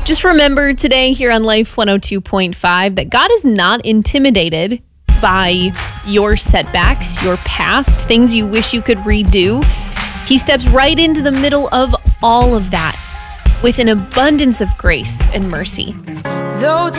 Just remember today here on Life 102.5 that God is not intimidated by your setbacks, your past, things you wish you could redo. He steps right into the middle of all of that with an abundance of grace and mercy.